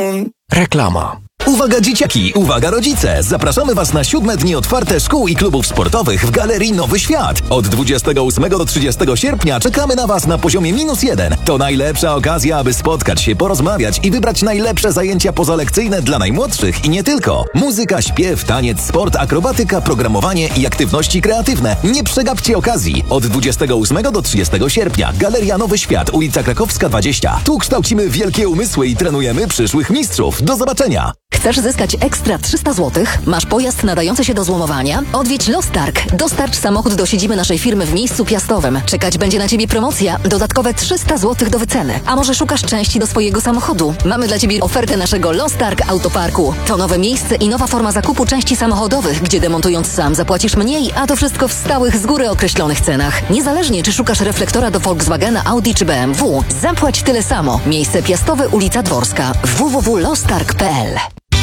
Reklama. Uwaga dzieciaki, uwaga rodzice! Zapraszamy Was na 7 dni otwarte szkół i klubów sportowych w Galerii Nowy Świat. Od 28 do 30 sierpnia czekamy na Was na poziomie -1. To najlepsza okazja, aby spotkać się, porozmawiać i wybrać najlepsze zajęcia pozalekcyjne dla najmłodszych i nie tylko. Muzyka, śpiew, taniec, sport, akrobatyka, programowanie i aktywności kreatywne. Nie przegapcie okazji. Od 28 do 30 sierpnia Galeria Nowy Świat, ulica Krakowska 20. Tu kształcimy wielkie umysły i trenujemy przyszłych mistrzów. Do zobaczenia! Chcesz zyskać ekstra 300 zł? Masz pojazd nadający się do złomowania? Odwiedź Lostarg. Dostarcz samochód do siedziby naszej firmy w miejscu piastowym. Czekać będzie na Ciebie promocja. Dodatkowe 300 zł do wyceny. A może szukasz części do swojego samochodu? Mamy dla Ciebie ofertę naszego Lostarg Autoparku. To nowe miejsce i nowa forma zakupu części samochodowych, gdzie demontując sam zapłacisz mniej, a to wszystko w stałych, z góry określonych cenach. Niezależnie czy szukasz reflektora do Volkswagena, Audi czy BMW, zapłać tyle samo. Miejsce piastowe, ulica Dworska. www.lostarg.pl.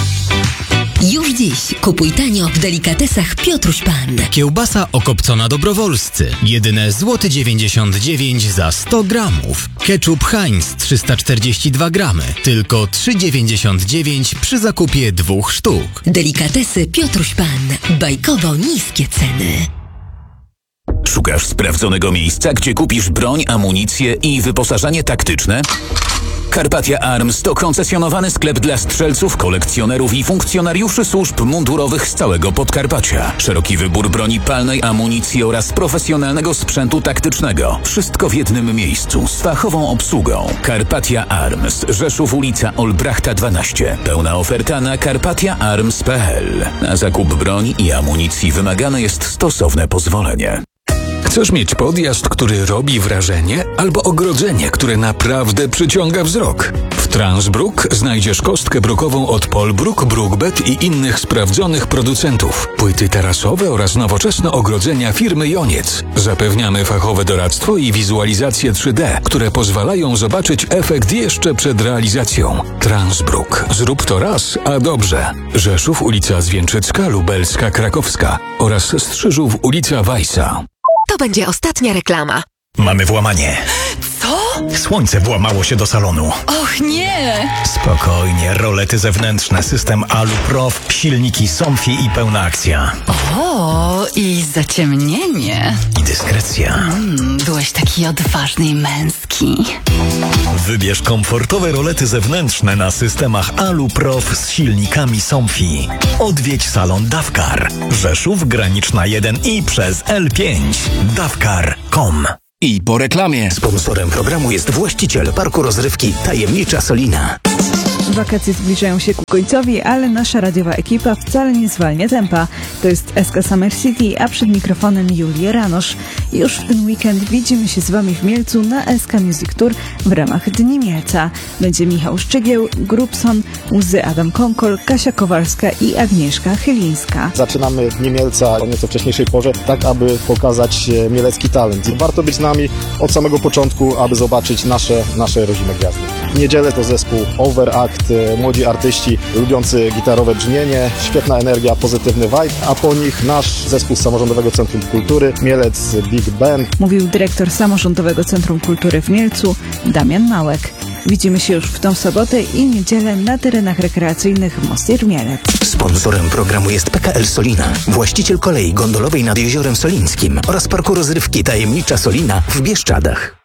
Już dziś kupuj tanio w delikatesach Piotruś Pan. Kiełbasa okopcona Dobrowolscy. Jedyne złoty 99 za 100 gramów. Ketchup Heinz 342 gramy. Tylko 3,99 przy zakupie 2 sztuk. Delikatesy Piotruś Pan. Bajkowo niskie ceny. Szukasz sprawdzonego miejsca, gdzie kupisz broń, amunicję i wyposażenie taktyczne? Carpathia Arms to koncesjonowany sklep dla strzelców, kolekcjonerów i funkcjonariuszy służb mundurowych z całego Podkarpacia. Szeroki wybór broni palnej, amunicji oraz profesjonalnego sprzętu taktycznego. Wszystko w jednym miejscu z fachową obsługą. Carpathia Arms, Rzeszów, ulica Olbrachta 12. Pełna oferta na carpathiaarms.pl. Na zakup broni i amunicji wymagane jest stosowne pozwolenie. Chcesz mieć podjazd, który robi wrażenie, albo ogrodzenie, które naprawdę przyciąga wzrok? W Transbrook znajdziesz kostkę brukową od Polbruk, Brookbet i innych sprawdzonych producentów. Płyty tarasowe oraz nowoczesne ogrodzenia firmy Joniec. Zapewniamy fachowe doradztwo i wizualizację 3D, które pozwalają zobaczyć efekt jeszcze przed realizacją. Transbrook. Zrób to raz, a dobrze. Rzeszów, ulica Zwieńczycka, Lubelska, Krakowska oraz Strzyżów, ulica Weissa. To będzie ostatnia reklama. Mamy włamanie. Co? Słońce włamało się do salonu. Och nie! Spokojnie, rolety zewnętrzne, system Aluprof, silniki Somfy i pełna akcja. O, i zaciemnienie. I dyskrecja. Byłeś taki odważny i męski. Wybierz komfortowe rolety zewnętrzne na systemach Aluprof z silnikami Somfy. Odwiedź salon Dawkar. Rzeszów, Graniczna 1 i przez L5. Dawkar.com. I po reklamie. Sponsorem programu jest właściciel parku rozrywki Tajemnicza Solina. Wakacje zbliżają się ku końcowi, ale nasza radiowa ekipa wcale nie zwalnia tempa. To jest SK Summer City, a przed mikrofonem Julia Ranosz. Już w ten weekend widzimy się z Wami w Mielcu na SK Music Tour w ramach Dni Mielca. Będzie Michał Szczygieł, Grubson, Łzy Adam Konkol, Kasia Kowalska i Agnieszka Chylińska. Zaczynamy Dni Mielca o nieco wcześniejszej porze, tak aby pokazać mielecki talent. Warto być z nami od samego początku, aby zobaczyć nasze rodzime gwiazdy. W niedzielę to zespół Overact, młodzi artyści lubiący gitarowe brzmienie, świetna energia, pozytywny vibe, a po nich nasz zespół z Samorządowego Centrum Kultury, Mielec Big Band. Mówił dyrektor Samorządowego Centrum Kultury w Mielcu, Damian Małek. Widzimy się już w tą sobotę i niedzielę na terenach rekreacyjnych Mostir Mielec. Sponsorem programu jest PKL Solina, właściciel kolei gondolowej nad Jeziorem Solińskim oraz parku rozrywki Tajemnicza Solina w Bieszczadach.